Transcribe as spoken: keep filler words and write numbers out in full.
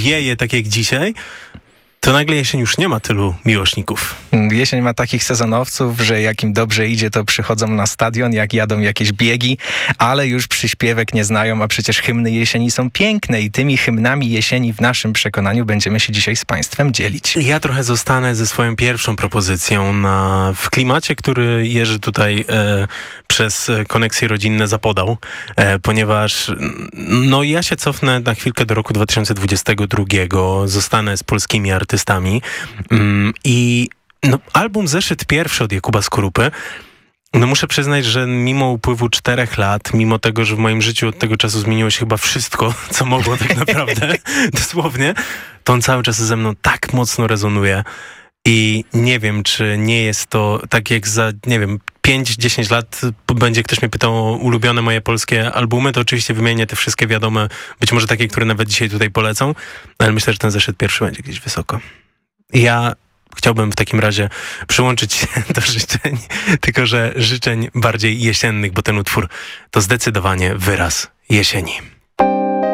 wieje tak jak dzisiaj, to nagle jesień już nie ma tylu miłośników. Jesień ma takich sezonowców, że jak im dobrze idzie, to przychodzą na stadion, jak jadą jakieś biegi, ale już przyśpiewek nie znają, a przecież hymny jesieni są piękne i tymi hymnami jesieni w naszym przekonaniu będziemy się dzisiaj z Państwem dzielić. Ja trochę zostanę ze swoją pierwszą propozycją na, w klimacie, który Jerzy tutaj e, przez koneksje rodzinne zapodał, e, ponieważ no ja się cofnę na chwilkę do roku dwa tysiące dwudziestego drugiego, zostanę z polskimi artystami mm, i no, album Zeszyt Pierwszy od Jakuba Skorupy. No muszę przyznać, że mimo upływu czterech lat, mimo tego, że w moim życiu od tego czasu zmieniło się chyba wszystko, co mogło tak naprawdę, dosłownie, to on cały czas ze mną tak mocno rezonuje i nie wiem, czy nie jest to tak jak za, nie wiem, pięć dziesięć lat będzie ktoś mnie pytał o ulubione moje polskie albumy, to oczywiście wymienię te wszystkie wiadome, być może takie, które nawet dzisiaj tutaj polecą, ale myślę, że ten Zeszyt Pierwszy będzie gdzieś wysoko. Ja chciałbym w takim razie przyłączyć się do życzeń, tylko że życzeń bardziej jesiennych, bo ten utwór to zdecydowanie wyraz jesieni.